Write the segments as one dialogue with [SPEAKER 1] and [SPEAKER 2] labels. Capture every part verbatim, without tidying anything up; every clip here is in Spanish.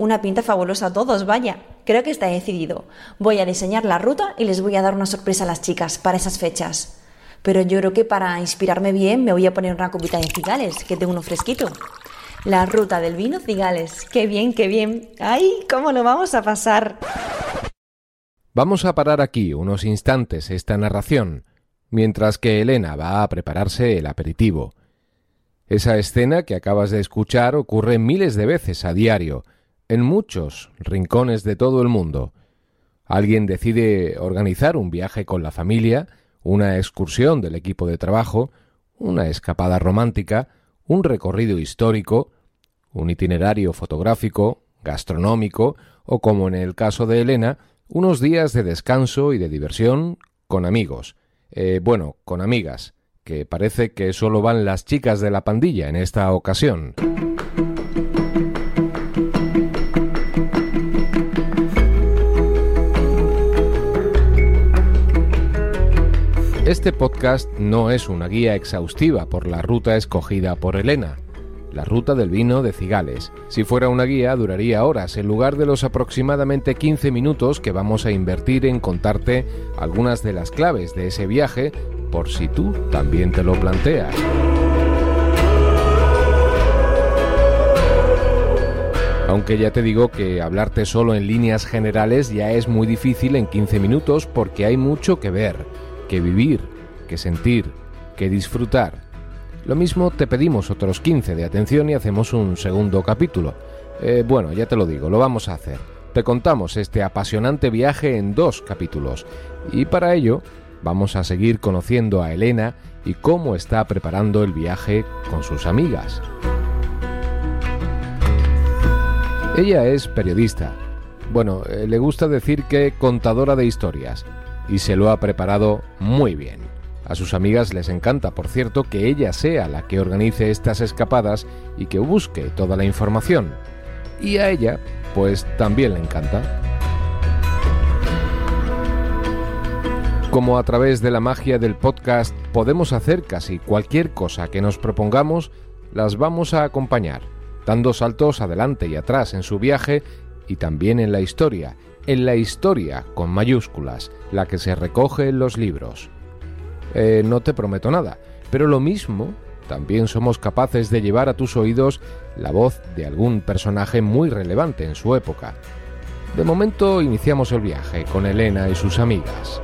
[SPEAKER 1] una pinta fabulosa a todos, vaya. Creo que está decidido. Voy a diseñar la ruta y les voy a dar una sorpresa a las chicas para esas fechas. Pero yo creo que para inspirarme bien me voy a poner una copita de cigales, que tengo uno fresquito. La ruta del vino Cigales. ¡Qué bien, qué bien! ¡Ay, cómo lo vamos a pasar!
[SPEAKER 2] Vamos a parar aquí unos instantes esta narración, mientras que Elena va a prepararse el aperitivo. Esa escena que acabas de escuchar ocurre miles de veces a diario, en muchos rincones de todo el mundo. Alguien decide organizar un viaje con la familia, una excursión del equipo de trabajo, una escapada romántica, un recorrido histórico, un itinerario fotográfico, gastronómico o, como en el caso de Elena, unos días de descanso y de diversión con amigos. Eh, bueno, con amigas, que parece que solo van las chicas de la pandilla en esta ocasión. Este podcast no es una guía exhaustiva por la ruta escogida por Elena, la ruta del vino de Cigales. Si fuera una guía, duraría horas, en lugar de los aproximadamente quince minutos que vamos a invertir en contarte algunas de las claves de ese viaje, por si tú también te lo planteas. Aunque ya te digo que hablarte solo en líneas generales ya es muy difícil en quince minutos, porque hay mucho que ver, que vivir, que sentir, que disfrutar. Lo mismo te pedimos otros quince de atención y hacemos un segundo capítulo. Eh, bueno, ya te lo digo, lo vamos a hacer. Te contamos este apasionante viaje en dos capítulos. Y para ello, vamos a seguir conociendo a Elena y cómo está preparando el viaje con sus amigas. Ella es periodista. Bueno, eh, le gusta decir que contadora de historias. Y se lo ha preparado muy bien. A sus amigas les encanta, por cierto, que ella sea la que organice estas escapadas y que busque toda la información. Y a ella, pues también le encanta. Como a través de la magia del podcast podemos hacer casi cualquier cosa que nos propongamos, las vamos a acompañar, dando saltos adelante y atrás en su viaje y también en la historia, en la historia con mayúsculas, la que se recoge en los libros. Eh, no te prometo nada, pero lo mismo, también somos capaces de llevar a tus oídos la voz de algún personaje muy relevante en su época. De momento iniciamos el viaje con Elena y sus amigas.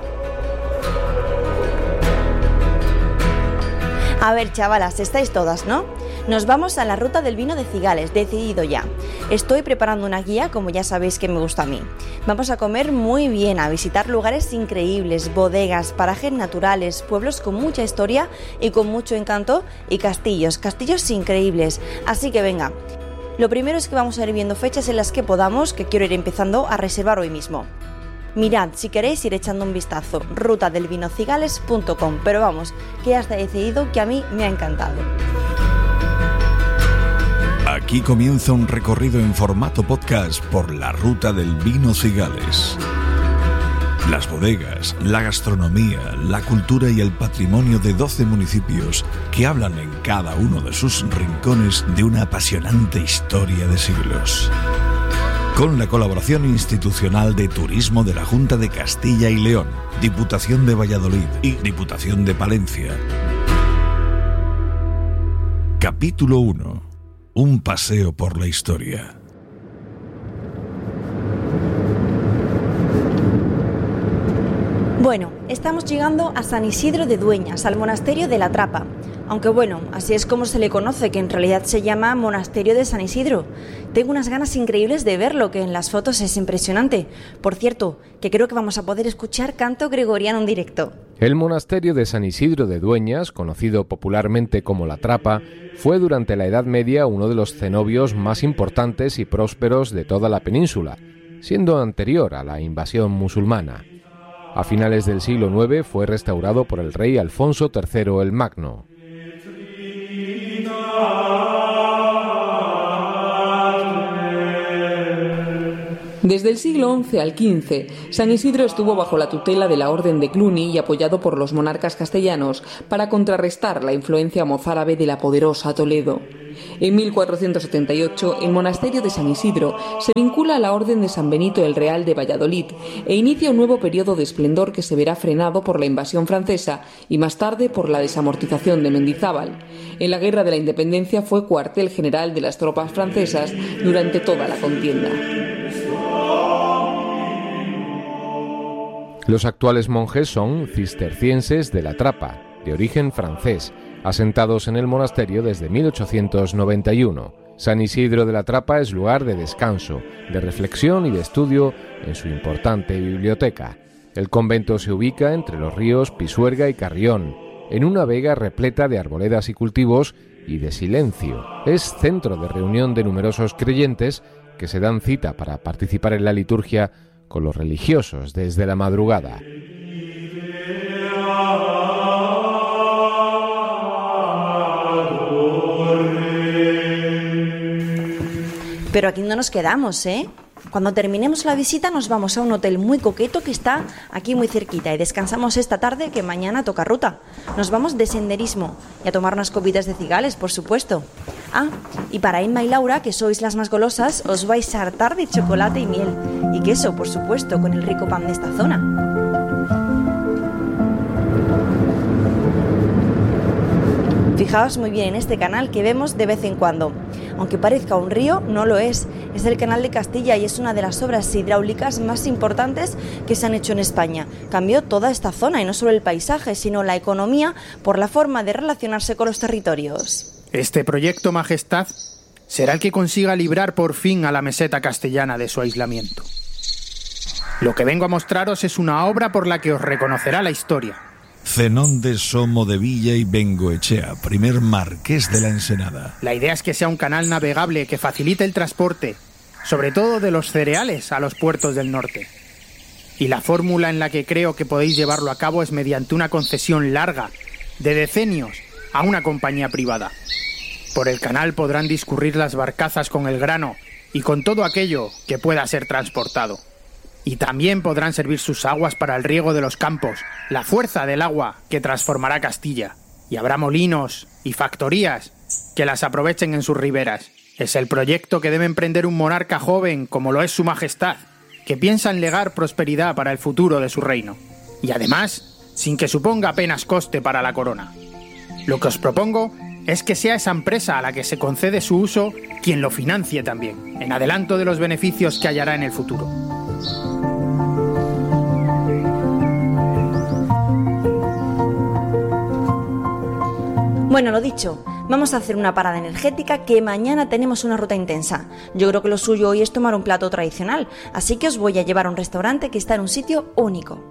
[SPEAKER 1] A ver, chavalas, estáis todas, ¿no? Nos vamos a la ruta del vino de Cigales, decidido ya. Estoy preparando una guía, como ya sabéis que me gusta a mí. Vamos a comer muy bien, a visitar lugares increíbles, bodegas, parajes naturales, pueblos con mucha historia y con mucho encanto, y castillos, castillos increíbles. Así que venga, lo primero es que vamos a ir viendo fechas en las que podamos, que quiero ir empezando a reservar hoy mismo. Mirad, si queréis ir echando un vistazo, ruta del vino cigales punto com, pero vamos, que ya está decidido, que a mí me ha encantado.
[SPEAKER 3] Aquí comienza un recorrido en formato podcast por la ruta del vino Cigales. Las bodegas, la gastronomía, la cultura y el patrimonio de doce municipios que hablan en cada uno de sus rincones de una apasionante historia de siglos. Con la colaboración institucional de Turismo de la Junta de Castilla y León, Diputación de Valladolid y Diputación de Palencia. Capítulo uno. Un paseo por la historia.
[SPEAKER 1] Bueno, estamos llegando a San Isidro de Dueñas, al monasterio de la Trapa. Aunque bueno, así es como se le conoce, que en realidad se llama Monasterio de San Isidro. Tengo unas ganas increíbles de verlo, que en las fotos es impresionante. Por cierto, que creo que vamos a poder escuchar canto gregoriano en directo.
[SPEAKER 2] El monasterio de San Isidro de Dueñas, conocido popularmente como La Trapa, fue durante la Edad Media uno de los cenobios más importantes y prósperos de toda la península, siendo anterior a la invasión musulmana. A finales del siglo nueve fue restaurado por el rey Alfonso tercero el Magno.
[SPEAKER 4] Desde el siglo once al quince, San Isidro estuvo bajo la tutela de la Orden de Cluny y apoyado por los monarcas castellanos para contrarrestar la influencia mozárabe de la poderosa Toledo. En mil cuatrocientos setenta y ocho, el monasterio de San Isidro se vincula a la Orden de San Benito el Real de Valladolid e inicia un nuevo periodo de esplendor que se verá frenado por la invasión francesa y más tarde por la desamortización de Mendizábal. En la Guerra de la Independencia fue cuartel general de las tropas francesas durante toda la contienda.
[SPEAKER 2] Los actuales monjes son cistercienses de La Trapa, de origen francés, asentados en el monasterio desde mil ochocientos noventa y uno. San Isidro de La Trapa es lugar de descanso, de reflexión y de estudio en su importante biblioteca. El convento se ubica entre los ríos Pisuerga y Carrión, en una vega repleta de arboledas y cultivos y de silencio. Es centro de reunión de numerosos creyentes que se dan cita para participar en la liturgia con los religiosos desde la madrugada.
[SPEAKER 1] Pero aquí no nos quedamos, ¿eh? Cuando terminemos la visita nos vamos a un hotel muy coqueto que está aquí muy cerquita y descansamos esta tarde, que mañana toca ruta. Nos vamos de senderismo y a tomar unas copitas de cigales, por supuesto. Ah, y para Inma y Laura, que sois las más golosas, os vais a hartar de chocolate y miel. Y queso, por supuesto, con el rico pan de esta zona. Fijaos muy bien en este canal que vemos de vez en cuando. Aunque parezca un río, no lo es. Es el Canal de Castilla y es una de las obras hidráulicas más importantes que se han hecho en España. Cambió toda esta zona y no solo el paisaje, sino la economía por la forma de relacionarse con los territorios.
[SPEAKER 5] Este proyecto, Majestad, será el que consiga librar por fin a la meseta castellana de su aislamiento. Lo que vengo a mostraros es una obra por la que os reconocerá la historia.
[SPEAKER 3] Zenón de Somo de Villa y Bengoechea, primer marqués de la Ensenada.
[SPEAKER 5] La idea es que sea un canal navegable que facilite el transporte, sobre todo de los cereales a los puertos del norte. Y la fórmula en la que creo que podéis llevarlo a cabo es mediante una concesión larga, de decenios, a una compañía privada. Por el canal podrán discurrir las barcazas con el grano y con todo aquello que pueda ser transportado. Y también podrán servir sus aguas para el riego de los campos, la fuerza del agua que transformará Castilla. Y habrá molinos y factorías que las aprovechen en sus riberas. Es el proyecto que debe emprender un monarca joven como lo es su majestad, que piensa en legar prosperidad para el futuro de su reino. Y además, sin que suponga apenas coste para la corona. Lo que os propongo es que sea esa empresa a la que se concede su uso quien lo financie también, en adelanto de los beneficios que hallará en el futuro.
[SPEAKER 1] Bueno, lo dicho, vamos a hacer una parada energética que mañana tenemos una ruta intensa. Yo creo que lo suyo hoy es tomar un plato tradicional, así que os voy a llevar a un restaurante que está en un sitio único.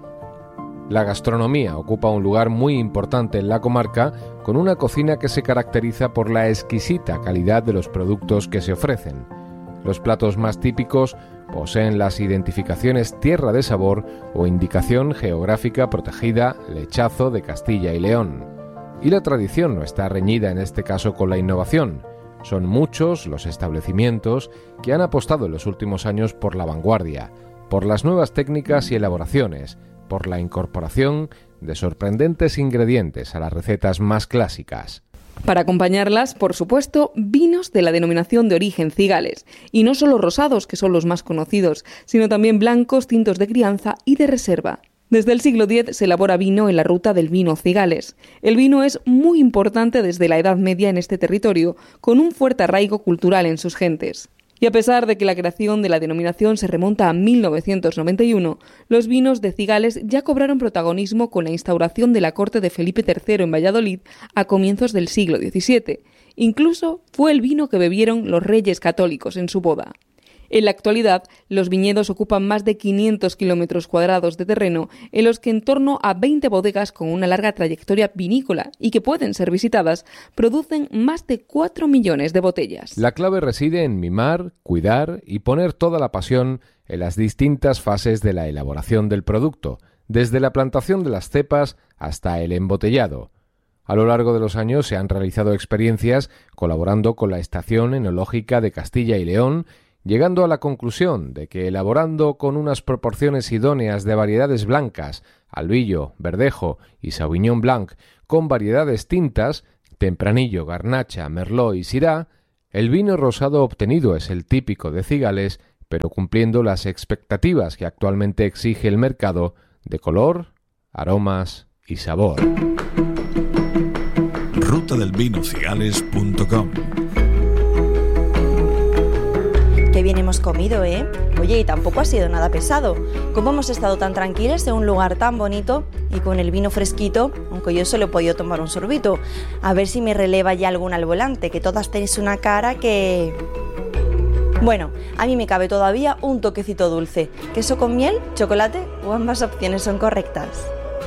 [SPEAKER 2] La gastronomía ocupa un lugar muy importante en la comarca, con una cocina que se caracteriza por la exquisita calidad de los productos que se ofrecen. Los platos más típicos poseen las identificaciones Tierra de Sabor o Indicación Geográfica Protegida Lechazo de Castilla y León. Y la tradición no está reñida en este caso con la innovación. Son muchos los establecimientos que han apostado en los últimos años por la vanguardia, por las nuevas técnicas y elaboraciones, por la incorporación de sorprendentes ingredientes a las recetas más clásicas.
[SPEAKER 4] Para acompañarlas, por supuesto, vinos de la denominación de origen Cigales, y no solo rosados, que son los más conocidos, sino también blancos, tintos de crianza y de reserva. Desde el siglo diez se elabora vino en la ruta del vino Cigales. El vino es muy importante desde la Edad Media en este territorio, con un fuerte arraigo cultural en sus gentes. Y a pesar de que la creación de la denominación se remonta a mil novecientos noventa y uno, los vinos de Cigales ya cobraron protagonismo con la instauración de la corte de Felipe tercero en Valladolid a comienzos del siglo diecisiete. Incluso fue el vino que bebieron los reyes católicos en su boda. En la actualidad, los viñedos ocupan más de quinientos kilómetros cuadrados de terreno, en los que en torno a veinte bodegas con una larga trayectoria vinícola y que pueden ser visitadas, producen más de cuatro millones de botellas.
[SPEAKER 2] La clave reside en mimar, cuidar y poner toda la pasión en las distintas fases de la elaboración del producto, desde la plantación de las cepas hasta el embotellado. A lo largo de los años se han realizado experiencias colaborando con la Estación Enológica de Castilla y León, llegando a la conclusión de que elaborando con unas proporciones idóneas de variedades blancas, albillo, verdejo y sauvignon blanc, con variedades tintas, Tempranillo, Garnacha, Merlot y Syrah, el vino rosado obtenido es el típico de Cigales, pero cumpliendo las expectativas que actualmente exige el mercado de color, aromas y sabor.
[SPEAKER 3] ruta del vino cigales punto com.
[SPEAKER 1] Qué bien hemos comido, ¿eh? Oye, y tampoco ha sido nada pesado. ¿Cómo hemos estado tan tranquilos en un lugar tan bonito y con el vino fresquito? Aunque yo solo he podido tomar un sorbito. A ver si me releva ya alguna al volante, que todas tenéis una cara que... Bueno, a mí me cabe todavía un toquecito dulce. ¿Queso con miel, chocolate o ambas opciones son correctas?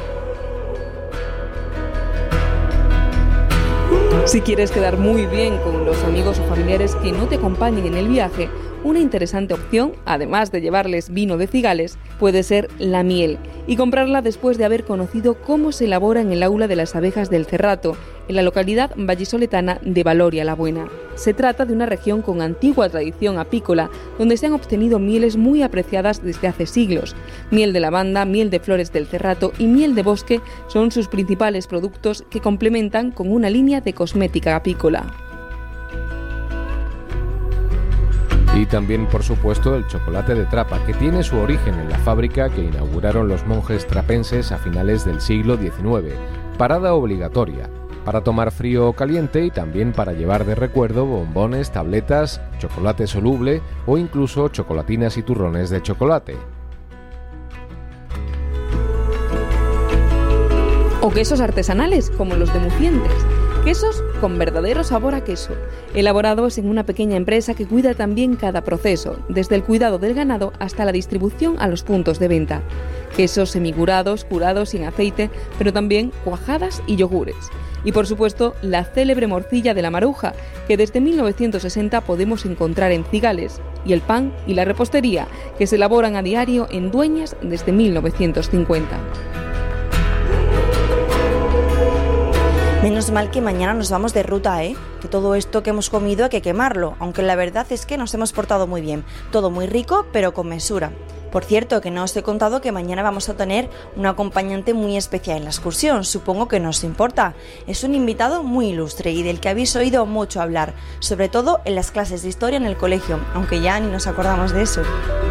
[SPEAKER 4] Si quieres quedar muy bien con los amigos o familiares que no te acompañen en el viaje, una interesante opción, además de llevarles vino de Cigales, puede ser la miel, y comprarla después de haber conocido cómo se elabora en el aula de las abejas del Cerrato, en la localidad vallisoletana de Valoria la Buena. Se trata de una región con antigua tradición apícola, donde se han obtenido mieles muy apreciadas desde hace siglos. Miel de lavanda, miel de flores del Cerrato y miel de bosque son sus principales productos, que complementan con una línea de cosmética apícola.
[SPEAKER 2] Y también, por supuesto, el chocolate de Trapa, que tiene su origen en la fábrica que inauguraron los monjes trapenses a finales del siglo diecinueve, parada obligatoria, para tomar frío o caliente y también para llevar de recuerdo bombones, tabletas, chocolate soluble o incluso chocolatinas y turrones de chocolate.
[SPEAKER 4] O quesos artesanales, como los de Mucientes. Quesos con verdadero sabor a queso, elaborados en una pequeña empresa que cuida también cada proceso, desde el cuidado del ganado hasta la distribución a los puntos de venta. Quesos semicurados, curados sin aceite, pero también cuajadas y yogures. Y por supuesto, la célebre morcilla de la Maruja, que desde mil novecientos sesenta podemos encontrar en Cigales, y el pan y la repostería, que se elaboran a diario en Dueñas desde mil novecientos cincuenta.
[SPEAKER 1] Menos mal que mañana nos vamos de ruta, ¿eh? Que todo esto que hemos comido hay que quemarlo, aunque la verdad es que nos hemos portado muy bien. Todo muy rico, pero con mesura. Por cierto, que no os he contado que mañana vamos a tener un acompañante muy especial en la excursión, supongo que no os importa. Es un invitado muy ilustre y del que habéis oído mucho hablar, sobre todo en las clases de historia en el colegio, aunque ya ni nos acordamos de eso.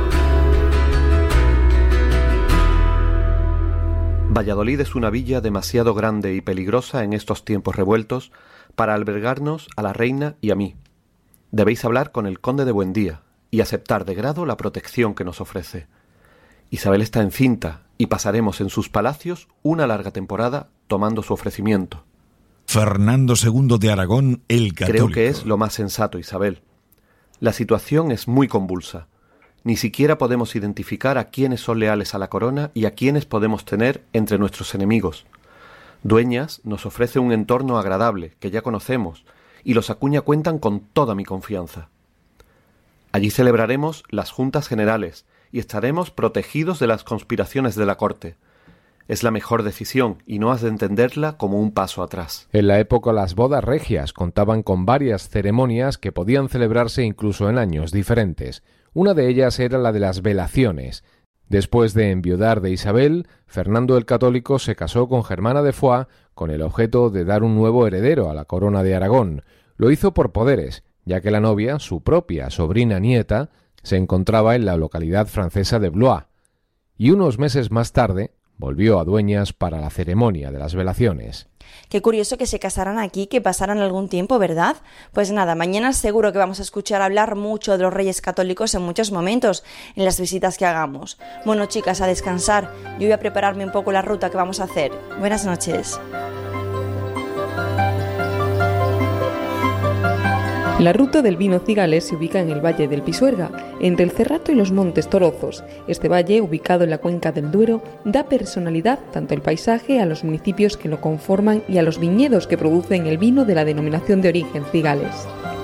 [SPEAKER 6] Valladolid es una villa demasiado grande y peligrosa en estos tiempos revueltos para albergarnos a la reina y a mí. Debéis hablar con el conde de Buendía y aceptar de grado la protección que nos ofrece. Isabel está encinta y pasaremos en sus palacios una larga temporada tomando su ofrecimiento.
[SPEAKER 3] Fernando segundo de Aragón, el Católico.
[SPEAKER 6] Creo que es lo más sensato, Isabel. La situación es muy convulsa. Ni siquiera podemos identificar a quiénes son leales a la corona y a quiénes podemos tener entre nuestros enemigos. Dueñas nos ofrece un entorno agradable, que ya conocemos, y los Acuña cuentan con toda mi confianza. Allí celebraremos las juntas generales y estaremos protegidos de las conspiraciones de la corte. Es la mejor decisión y no has de entenderla como un paso atrás.
[SPEAKER 2] En la época las bodas regias contaban con varias ceremonias que podían celebrarse incluso en años diferentes. Una de ellas era la de las velaciones. Después de enviudar de Isabel, Fernando el Católico se casó con Germana de Foix con el objeto de dar un nuevo heredero a la corona de Aragón. Lo hizo por poderes, ya que la novia, su propia sobrina nieta, se encontraba en la localidad francesa de Blois. Y unos meses más tarde volvió a Dueñas para la ceremonia de las velaciones.
[SPEAKER 1] Qué curioso que se casaran aquí, que pasaran algún tiempo, ¿verdad? Pues nada, mañana seguro que vamos a escuchar hablar mucho de los Reyes Católicos en muchos momentos, en las visitas que hagamos. Bueno, chicas, a descansar. Yo voy a prepararme un poco la ruta que vamos a hacer. Buenas noches.
[SPEAKER 4] La ruta del vino Cigales se ubica en el Valle del Pisuerga, entre el Cerrato y los Montes Torozos. Este valle, ubicado en la cuenca del Duero, da personalidad tanto al paisaje, a los municipios que lo conforman y a los viñedos que producen el vino de la denominación de origen Cigales.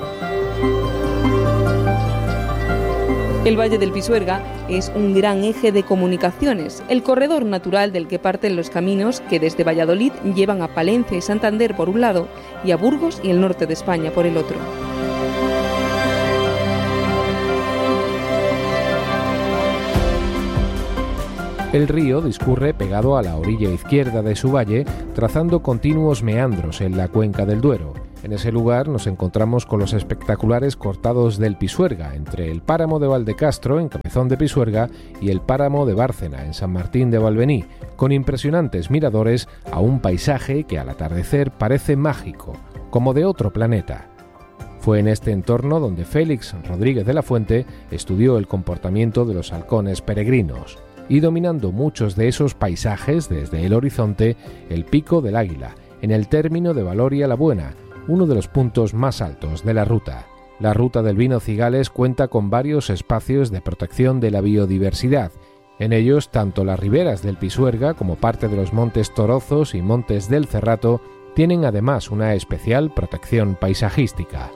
[SPEAKER 4] El Valle del Pisuerga es un gran eje de comunicaciones, el corredor natural del que parten los caminos que desde Valladolid llevan a Palencia y Santander por un lado y a Burgos y el norte de España por el otro.
[SPEAKER 2] El río discurre pegado a la orilla izquierda de su valle, trazando continuos meandros en la cuenca del Duero. En ese lugar nos encontramos con los espectaculares cortados del Pisuerga, entre el páramo de Valdecastro, en Cabezón de Pisuerga, y el páramo de Bárcena, en San Martín de Valvení, con impresionantes miradores a un paisaje que al atardecer parece mágico, como de otro planeta. Fue en este entorno donde Félix Rodríguez de la Fuente estudió el comportamiento de los halcones peregrinos, y dominando muchos de esos paisajes desde el horizonte, el Pico del Águila, en el término de Valoria la Buena, uno de los puntos más altos de la ruta. La ruta del vino Cigales cuenta con varios espacios de protección de la biodiversidad. En ellos, tanto las riberas del Pisuerga como parte de los montes Torozos y montes del Cerrato tienen además una especial protección paisajística.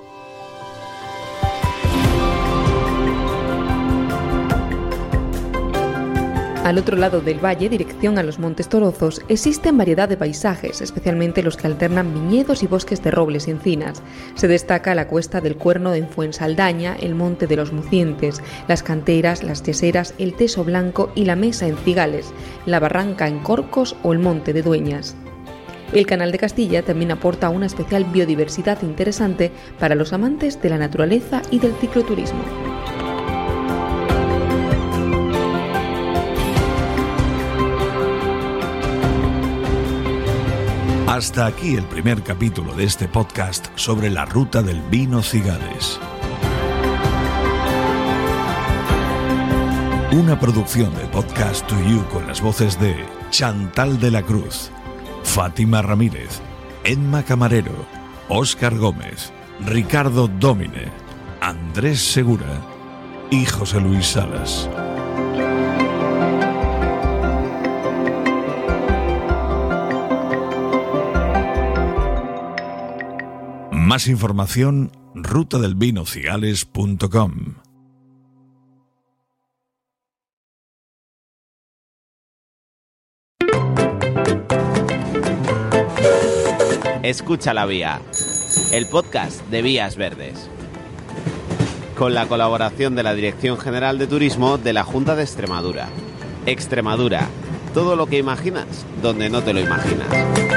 [SPEAKER 4] Al otro lado del valle, dirección a los Montes Torozos, existen variedad de paisajes, especialmente los que alternan viñedos y bosques de robles y encinas. Se destaca la cuesta del Cuerno en Fuensaldaña, el Monte de los Mucientes, las canteras, las yeseras, el Teso Blanco y la Mesa en Cigales, la Barranca en Corcos o el Monte de Dueñas. El Canal de Castilla también aporta una especial biodiversidad interesante para los amantes de la naturaleza y del cicloturismo.
[SPEAKER 3] Hasta aquí el primer capítulo de este podcast sobre la ruta del vino Cigales. Una producción de Podcast to You con las voces de Chantal de la Cruz, Fátima Ramírez, Emma Camarero, Óscar Gómez, Ricardo Dómine, Andrés Segura y José Luis Salas. Más información, ruta del vino cigales punto com.
[SPEAKER 7] Escucha la Vía, el podcast de Vías Verdes. Con la colaboración de la Dirección General de Turismo de la Junta de Extremadura. Extremadura, todo lo que imaginas, donde no te lo imaginas.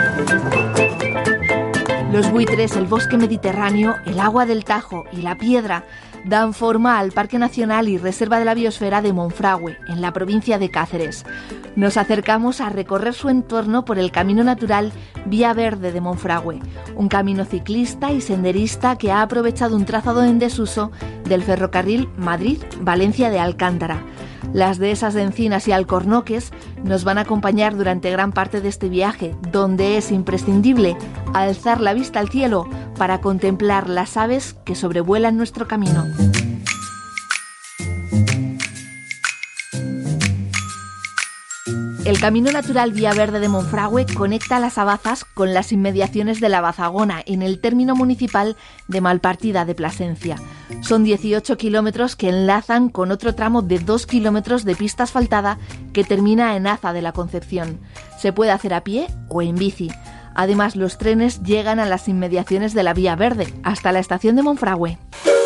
[SPEAKER 8] Los buitres, el bosque mediterráneo, el agua del Tajo y la piedra dan forma al Parque Nacional y Reserva de la Biosfera de Monfragüe, en la provincia de Cáceres. Nos acercamos a recorrer su entorno por el camino natural Vía Verde de Monfragüe, un camino ciclista y senderista que ha aprovechado un trazado en desuso del ferrocarril Madrid-Valencia de Alcántara. Las dehesas de encinas y alcornoques nos van a acompañar durante gran parte de este viaje, donde es imprescindible alzar la vista al cielo para contemplar las aves que sobrevuelan nuestro camino. El Camino Natural Vía Verde de Monfragüe conecta Las Abazas con las inmediaciones de La Bazagona, en el término municipal de Malpartida de Plasencia. Son dieciocho kilómetros que enlazan con otro tramo de dos kilómetros de pista asfaltada que termina en Aza de la Concepción. Se puede hacer a pie o en bici. Además, los trenes llegan a las inmediaciones de la Vía Verde, hasta la estación de Monfragüe.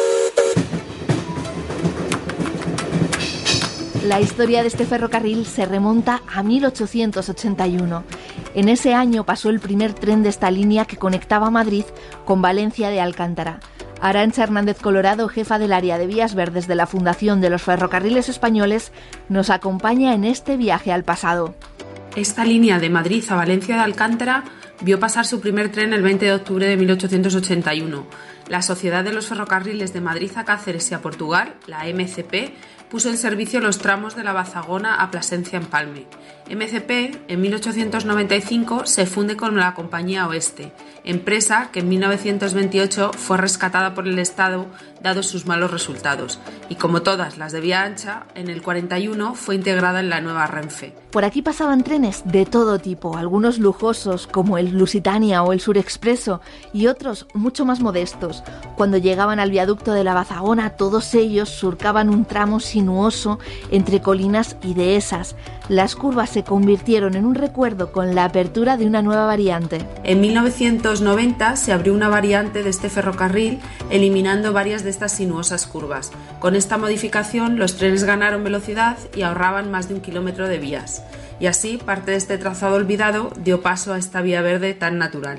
[SPEAKER 8] La historia de este ferrocarril se remonta a mil ochocientos ochenta y uno. En ese año pasó el primer tren de esta línea que conectaba Madrid con Valencia de Alcántara. Arantxa Hernández Colorado, jefa del área de Vías Verdes de la Fundación de los Ferrocarriles Españoles, nos acompaña en este viaje al pasado.
[SPEAKER 9] Esta línea de Madrid a Valencia de Alcántara vio pasar su primer tren el veinte de octubre de mil ochocientos ochenta y uno. La Sociedad de los Ferrocarriles de Madrid a Cáceres y a Portugal, la M C P, puso en servicio los tramos de la Bazagona a Plasencia-Empalme. M C P, en mil ochocientos noventa y cinco, se funde con la Compañía Oeste, empresa que en mil novecientos veintiocho fue rescatada por el Estado dados sus malos resultados, y como todas las de vía ancha, en el cuarenta y uno fue integrada en la nueva Renfe.
[SPEAKER 8] Por aquí pasaban trenes de todo tipo, algunos lujosos como el Lusitania o el Surexpreso y otros mucho más modestos. Cuando llegaban al viaducto de la Bazagona, todos ellos surcaban un tramo sinuoso entre colinas y dehesas. Las curvas se convirtieron en un recuerdo con la apertura de una nueva variante.
[SPEAKER 9] En mil novecientos noventa se abrió una variante de este ferrocarril, eliminando varias de estas sinuosas curvas. Con esta modificación, los trenes ganaron velocidad y ahorraban más de un kilómetro de vías. Y así, parte de este trazado olvidado dio paso a esta vía verde tan natural.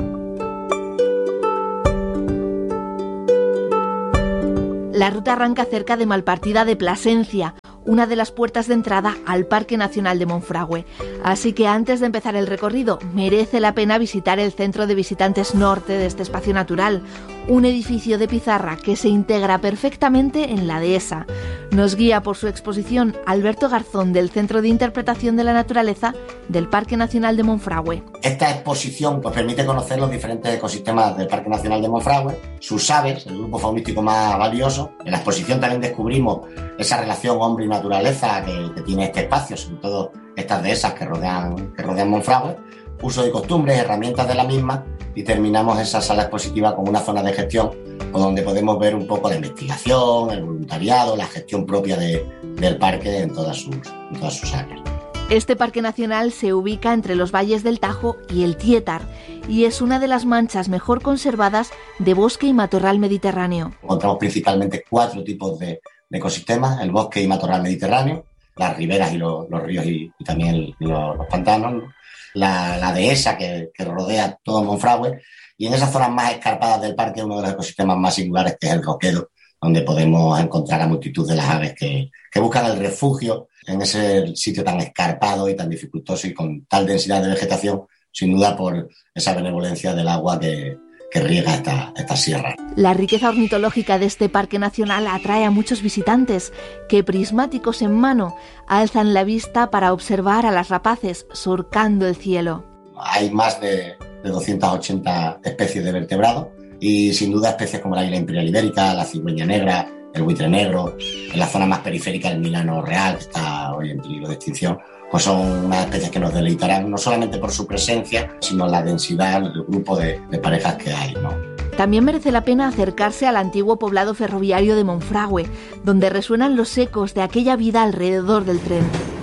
[SPEAKER 8] La ruta arranca cerca de Malpartida de Plasencia, una de las puertas de entrada al Parque Nacional de Monfragüe. Así que antes de empezar el recorrido, merece la pena visitar el Centro de Visitantes Norte de este espacio natural, un edificio de pizarra que se integra perfectamente en la dehesa. Nos guía por su exposición Alberto Garzón, del Centro de Interpretación de la Naturaleza del Parque Nacional de Monfragüe.
[SPEAKER 10] Esta exposición pues, permite conocer los diferentes ecosistemas del Parque Nacional de Monfragüe, sus aves, el grupo faunístico más valioso. En la exposición también descubrimos esa relación hombre y naturaleza que, que tiene este espacio, sobre todo estas dehesas que rodean, que rodean Monfragüe, uso de costumbres, herramientas de la misma, y terminamos esa sala expositiva con una zona de gestión donde podemos ver un poco la investigación, el voluntariado, la gestión propia de, del parque en todas sus, en todas sus áreas.
[SPEAKER 8] Este parque nacional se ubica entre los valles del Tajo y el Tietar y es una de las manchas mejor conservadas de bosque y matorral mediterráneo.
[SPEAKER 10] Encontramos principalmente cuatro tipos de, de ecosistemas: el bosque y matorral mediterráneo, las riberas y los, los ríos y, y también los, los pantanos, ¿no? la, la dehesa que, que rodea todo Monfragüe, y en esas zonas más escarpadas del parque uno de los ecosistemas más singulares, que es el roquedo, donde podemos encontrar a multitud de las aves que, que buscan el refugio en ese sitio tan escarpado y tan dificultoso y con tal densidad de vegetación, sin duda por esa benevolencia del agua que, que riega esta, esta sierra.
[SPEAKER 8] La riqueza ornitológica de este parque nacional atrae a muchos visitantes que, prismáticos en mano, alzan la vista para observar a las rapaces surcando el cielo.
[SPEAKER 10] Hay más de, de doscientas ochenta especies de vertebrados y sin duda especies como la águila imperial ibérica, la cigüeña negra, el buitre negro, en la zona más periférica el milano real, que está hoy en peligro de extinción, pues son unas especies que nos deleitarán no solamente por su presencia, sino la densidad, el grupo de, de parejas que hay, ¿no?
[SPEAKER 8] También merece la pena acercarse al antiguo poblado ferroviario de Monfragüe, donde resuenan los ecos de aquella vida alrededor del tren.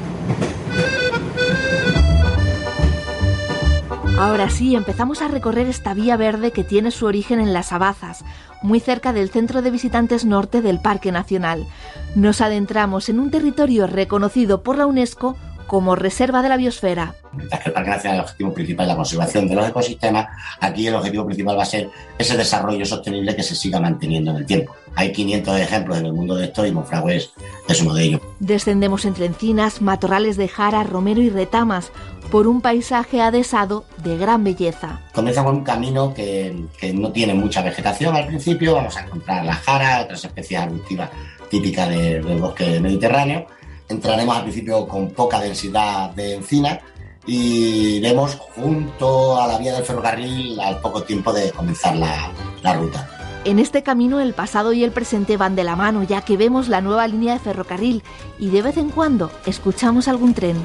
[SPEAKER 8] Ahora sí, empezamos a recorrer esta vía verde que tiene su origen en Las Abazas, muy cerca del Centro de Visitantes Norte del Parque Nacional. Nos adentramos en un territorio reconocido por la UNESCO como Reserva de la Biosfera.
[SPEAKER 10] Mientras que el Parque Nacional, el objetivo principal es la conservación de los ecosistemas, aquí el objetivo principal va a ser ese desarrollo sostenible que se siga manteniendo en el tiempo. Hay quinientos ejemplos en el mundo de esto y Monfragüe es, es uno de ellos.
[SPEAKER 8] Descendemos entre encinas, matorrales de jara, romero y retamas, por un paisaje adhesado de gran belleza.
[SPEAKER 10] Comienza con un camino que, que no tiene mucha vegetación al principio. Vamos a encontrar la jara, otras especies arbustivas típicas de, del bosque mediterráneo. Entraremos al principio con poca densidad de encina y iremos junto a la vía del ferrocarril al poco tiempo de comenzar la, la ruta.
[SPEAKER 8] En este camino el pasado y el presente van de la mano, ya que vemos la nueva línea de ferrocarril y de vez en cuando escuchamos algún tren.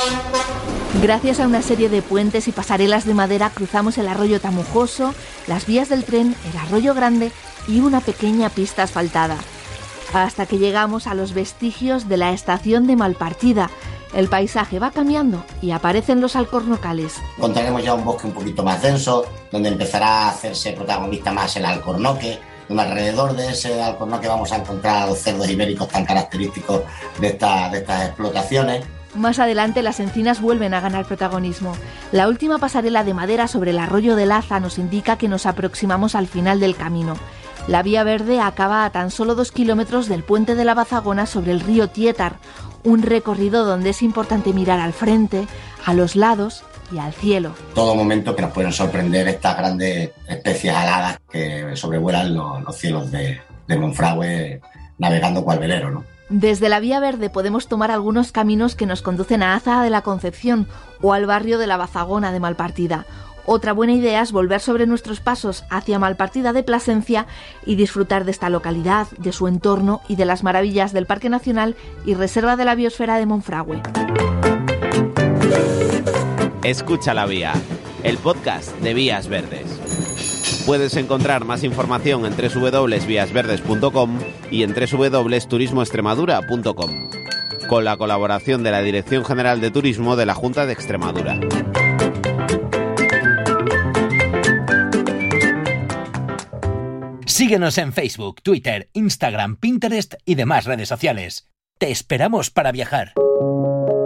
[SPEAKER 8] Gracias a una serie de puentes y pasarelas de madera cruzamos el arroyo Tamujoso, las vías del tren, el arroyo Grande y una pequeña pista asfaltada, hasta que llegamos a los vestigios de la estación de Malpartida. El paisaje va cambiando y aparecen los alcornocales.
[SPEAKER 10] Encontraremos ya un bosque un poquito más denso, donde empezará a hacerse protagonista más el alcornoque. Alrededor de ese alcornoque vamos a encontrar a los cerdos ibéricos tan característicos de, esta, de estas explotaciones.
[SPEAKER 8] Más adelante las encinas vuelven a ganar protagonismo. La última pasarela de madera sobre el arroyo de Laza nos indica que nos aproximamos al final del camino. La vía verde acaba a tan solo dos kilómetros del puente de la Bazagona sobre el río Tietar, un recorrido donde es importante mirar al frente, a los lados y al cielo.
[SPEAKER 10] Todo momento que nos pueden sorprender estas grandes especies aladas que sobrevuelan los, los cielos de, de Monfragüe navegando cual velero, ¿no?
[SPEAKER 8] Desde la vía verde podemos tomar algunos caminos que nos conducen a Azara de la Concepción o al barrio de la Bazagona de Malpartida. Otra buena idea es volver sobre nuestros pasos hacia Malpartida de Plasencia y disfrutar de esta localidad, de su entorno y de las maravillas del Parque Nacional y Reserva de la Biosfera de Monfragüe.
[SPEAKER 7] Escucha la Vía, el podcast de Vías Verdes. Puedes encontrar más información en doble u doble u doble u punto vías verdes punto com y en doble u doble u doble u punto turismo extremadura punto com. con la colaboración de la Dirección General de Turismo de la Junta de Extremadura.
[SPEAKER 11] Síguenos en Facebook, Twitter, Instagram, Pinterest y demás redes sociales. Te esperamos para viajar.